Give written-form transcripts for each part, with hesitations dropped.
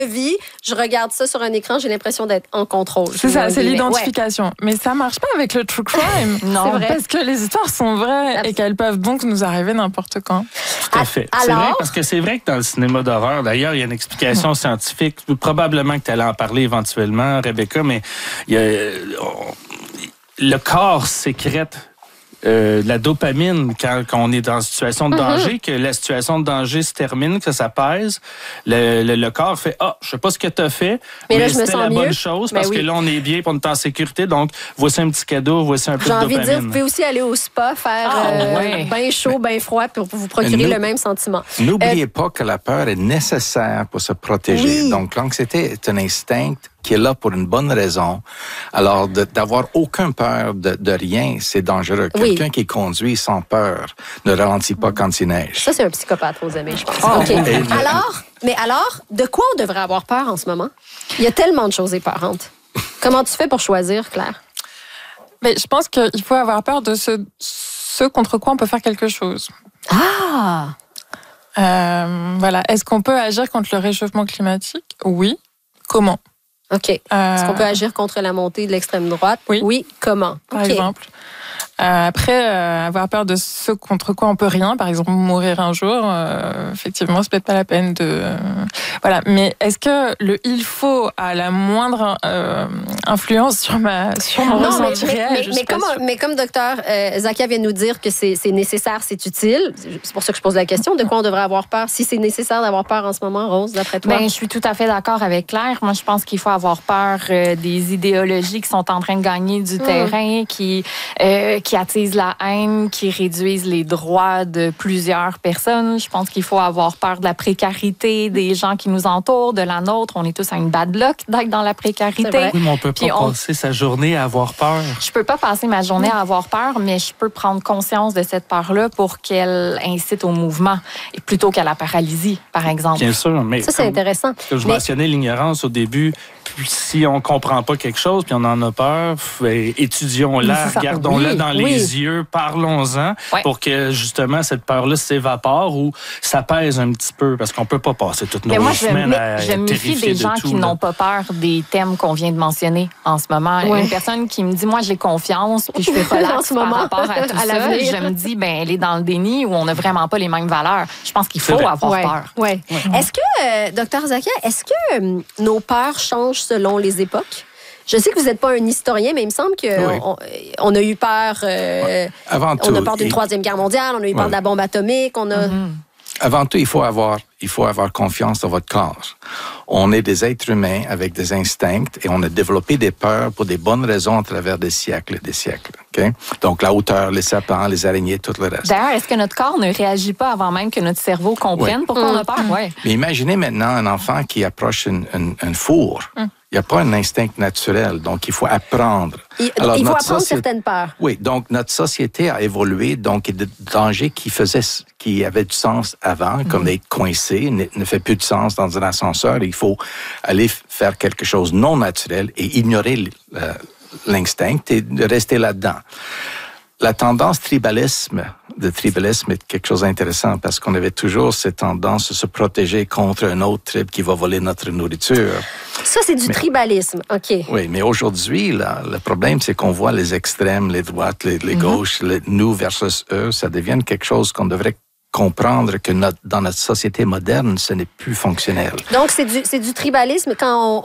vie, je regarde ça sur un écran, j'ai l'impression d'être en contrôle. C'est ça, c'est l'identification. Ouais. Mais ça marche pas avec le true crime. Non, c'est vrai. Parce que les histoires sont vraies et qu'elles peuvent donc nous arriver n'importe quand. Tout à fait. Alors... C'est vrai, parce que c'est vrai que dans le cinéma d'horreur, d'ailleurs, il y a une explication scientifique. Probablement que tu allais en parler éventuellement, Rebecca, mais le corps sécrète la dopamine quand on est dans une situation de danger, que la situation de danger se termine, que ça pèse, le corps fait « je sais pas ce que tu as fait, mais là, c'était la bonne chose parce que là, on est bien et on est en sécurité, donc voici un petit cadeau, voici un peu de dopamine. » J'ai envie de dire, vous pouvez aussi aller au spa, faire bien chaud, bien froid pour vous procurer le même sentiment. N'oubliez pas que la peur est nécessaire pour se protéger. Donc, l'anxiété est un instinct qui est là pour une bonne raison. Alors, d'avoir aucune peur de rien, c'est dangereux. Quelqu'un qui conduit sans peur ne ralentit pas quand il neige. Ça, c'est un psychopathe, aux amis, je pense. Alors, de quoi on devrait avoir peur en ce moment? Il y a tellement de choses épeurantes. Comment tu fais pour choisir, Claire? Mais je pense qu'il faut avoir peur de ce contre quoi on peut faire quelque chose. Voilà. Est-ce qu'on peut agir contre le réchauffement climatique? Oui. Comment? OK. Est-ce qu'on peut agir contre la montée de l'extrême droite? Oui. Comment? Par exemple. Après, avoir peur de ce contre quoi on peut rien, par exemple mourir un jour, effectivement, c'est peut-être pas la peine de... Voilà. Mais est-ce que il faut a la moindre influence sur mon ressenti réel? Mais comme docteur Zakia vient de nous dire que c'est nécessaire, c'est utile, c'est pour ça que je pose la question, de quoi on devrait avoir peur? Si c'est nécessaire d'avoir peur en ce moment, Rose, d'après toi? Je suis tout à fait d'accord avec Claire. Moi, je pense qu'il faut avoir peur des idéologies qui sont en train de gagner du terrain, qui attisent la haine, qui réduisent les droits de plusieurs personnes. Je pense qu'il faut avoir peur de la précarité des gens qui nous entourent, de la nôtre. On est tous à une bad luck d'être dans la précarité. Oui, mais on peut pas passer sa journée à avoir peur. Je peux pas passer ma journée à avoir peur, mais je peux prendre conscience de cette peur-là pour qu'elle incite au mouvement, et plutôt qu'à la paralysie, par exemple. Bien sûr, mais ça, c'est intéressant. Je mentionnais l'ignorance au début. Si on comprend pas quelque chose, puis on en a peur, étudions-la, regardons-la dans les yeux, parlons-en pour que justement cette peur-là s'évapore ou s'apaise un petit peu, parce qu'on peut pas passer toutes nos semaines à être terrifiés de tout. Je me méfie des gens qui n'ont pas peur des thèmes qu'on vient de mentionner en ce moment. Une personne qui me dit, moi j'ai confiance, puis je fais relax par rapport à tout ça, je me dis, elle est dans le déni ou on n'a vraiment pas les mêmes valeurs. Je pense qu'il faut avoir peur. Est-ce que, Dr Zakia, est-ce que nos peurs changent selon les époques? Je sais que vous n'êtes pas un historien, mais il me semble qu'on a eu peur. Avant tout, on a peur d'une troisième guerre mondiale, on a eu peur de la bombe atomique, Avant tout, il faut avoir confiance dans votre corps. On est des êtres humains avec des instincts et on a développé des peurs pour des bonnes raisons à travers des siècles et des siècles. Okay? Donc, la hauteur, les serpents, les araignées, tout le reste. D'ailleurs, est-ce que notre corps ne réagit pas avant même que notre cerveau comprenne pourquoi on a peur? Mais imaginez maintenant un enfant qui approche un four. Il n'y a pas un instinct naturel, donc il faut apprendre. Il faut apprendre certaines peurs. Oui, donc notre société a évolué, donc il y a des dangers qui avaient du sens avant, comme être coincé, ne fait plus de sens dans un ascenseur. Il faut aller faire quelque chose de non naturel et ignorer l'instinct et rester là-dedans. La tendance tribalisme est quelque chose d'intéressant parce qu'on avait toujours cette tendance de se protéger contre un autre tribe qui va voler notre nourriture. Ça, c'est du tribalisme, OK. Oui, mais aujourd'hui, le problème, c'est qu'on voit les extrêmes, les droites, les gauches, nous versus eux, ça devient quelque chose qu'on devrait comprendre que dans notre société moderne, ce n'est plus fonctionnel. Donc, c'est du tribalisme quand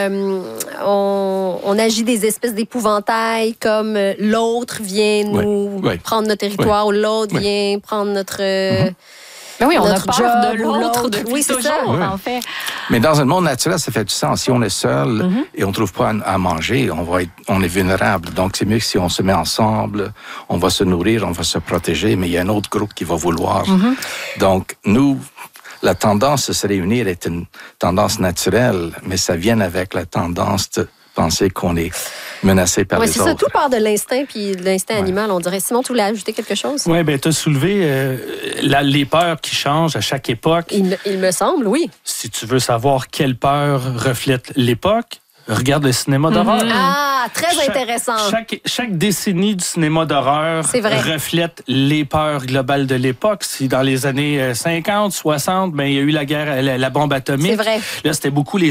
on agit des espèces d'épouvantails comme l'autre vient nous prendre notre territoire ou l'autre vient prendre notre... Mais oui, on a peur de l'autre depuis toujours, en fait. Mais dans un monde naturel, ça fait du sens. Si on est seul et on ne trouve pas à manger, on est vulnérable. Donc, c'est mieux que si on se met ensemble, on va se nourrir, on va se protéger, mais il y a un autre groupe qui va vouloir. Donc, nous, la tendance de se réunir est une tendance naturelle, mais ça vient avec la tendance de penser qu'on est menacé par les autres. C'est ça, tout part de l'instinct puis de l'instinct animal, on dirait. Simon, tu voulais ajouter quelque chose? Oui, bien, tu as soulevé les peurs qui changent à chaque époque. Il me semble, oui. Si tu veux savoir quelle peur reflète l'époque, regarde le cinéma d'horreur. Ah, très intéressant. Chaque décennie du cinéma d'horreur reflète les peurs globales de l'époque. Si dans les années 50, 60, il y a eu la guerre, la bombe atomique. C'est vrai. Là, c'était beaucoup les